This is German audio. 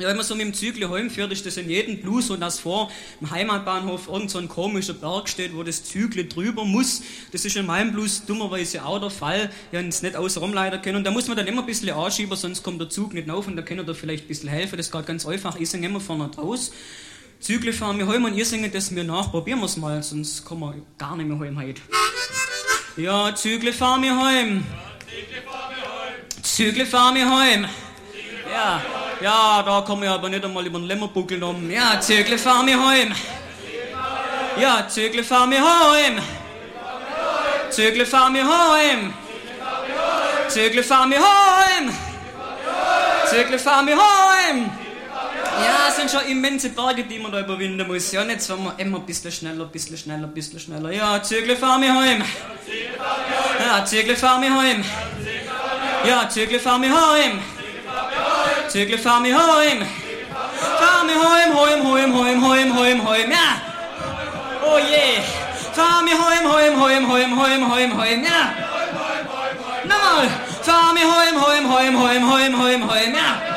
Ja, wenn man so mit dem Zügel heimfährt, ist das in jedem Blues so, dass vor dem Heimatbahnhof irgend so ein komischer Berg steht, wo das Zügel drüber muss. Das ist in meinem Blues dummerweise auch der Fall. Ich habe es nicht außenrum leider können. Und da muss man dann immer ein bisschen anschieben, sonst kommt der Zug nicht auf und da können wir vielleicht ein bisschen helfen. Das geht ganz einfach. Ich singe immer vorne raus. Zügel fahren wir heim und ihr singt das mir nach. Probieren wir es mal, sonst kommen wir gar nicht mehr heim heute. Ja, Zügel fahren wir heim. Zügel fahren wir heim. Ja. Ja, da kommen wir aber nicht einmal über den Lämmerbuckel um. Ja, Zügle fahren wir heim. Ja, Zügle fahren wir heim. Zügle fahren wir heim. Zügle fahren wir heim. Zügle fahren wir heim. Ja, es sind schon immense Berge, die man da überwinden muss. Ja, und jetzt fahren wir immer ein bisschen schneller, ein bisschen schneller, ein bisschen schneller. Ja, Zügle fahren wir heim. Ja, Zügle fahren wir heim. Ja, Zügle fahren wir heim. Zügle fahren wir heim. Fahren wir heim, ja. Oh je. Fahren wir heim, ja. Nochmal. Fahren wir heim, ja.